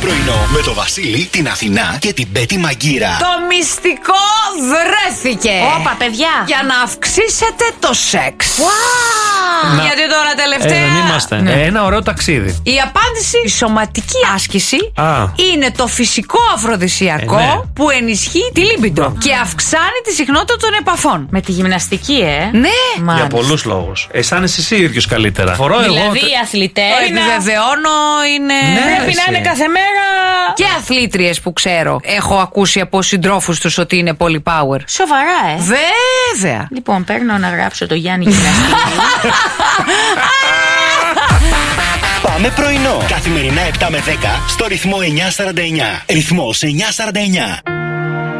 πρωινό με το Βασίλη, την Αθηνά και την Πέτη Μαγκύρα. Το μυστικό βρέθηκε. Όπα, παιδιά. Για να αυξήσετε το σεξ. Wow. Γιατί τώρα τελευταία. Δεν είμαστε. Ένα ωραίο ταξίδι. Η απάντηση, η σωματική άσκηση είναι το φυσικό αφροδισιακό που ενισχύει τη λίμπιντο και αυξάνει τη συχνότητα των επαφών. Με τη γυμναστική, Ναι. Μάλιστα. Για πολλούς λόγους. Αισθάνεσαι εσύ ίδιος καλύτερα. Φορώ Δηλαδή εγώ. οι αθλητές Το επιβεβαιώνω, είναι. πρέπει να είναι κάθε μέρα. Και αθλήτριες που ξέρω. Έχω ακούσει από συντρόφους τους ότι είναι πολύ power. Σοβαρά, Βέβαια. Λοιπόν, παίρνω να γράψω το Γιάννη γυμναστική. Πάμε πρωινό. Καθημερινά 7 με 10 στο ρυθμό 949. Ρυθμός 949.